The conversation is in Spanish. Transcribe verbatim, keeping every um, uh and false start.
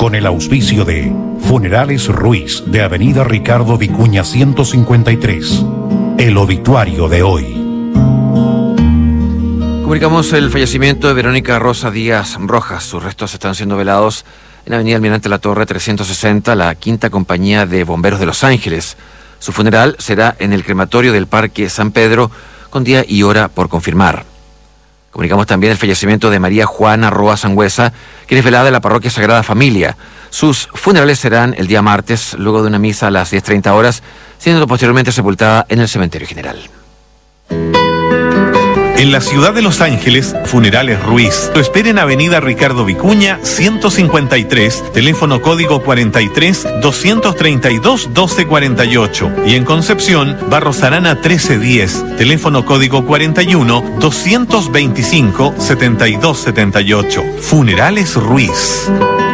con el auspicio de Funerales Ruiz de Avenida Ricardo Vicuña ciento cincuenta y tres. El obituario de hoy. Comunicamos el fallecimiento de Verónica Rosa Díaz Rojas. Sus restos están siendo velados en Avenida Almirante Latorre trescientos sesenta, la quinta compañía de bomberos de Los Ángeles. Su funeral será en el crematorio del Parque San Pedro, con día y hora por confirmar. Comunicamos también el fallecimiento de María Juana Roa Sangüesa, quien es velada en la parroquia Sagrada Familia. Sus funerales serán el día martes, luego de una misa a las diez treinta horas, siendo posteriormente sepultada en el cementerio general. En la ciudad de Los Ángeles, Funerales Ruiz. Lo espera en Avenida Ricardo Vicuña, ciento cincuenta y tres, teléfono código cuarenta y tres, doscientos treinta y dos, doce cuarenta y ocho. Y en Concepción, Barros Arana trece diez, teléfono código cuarenta y uno, doscientos veinticinco, setenta y dos setenta y ocho. Funerales Ruiz.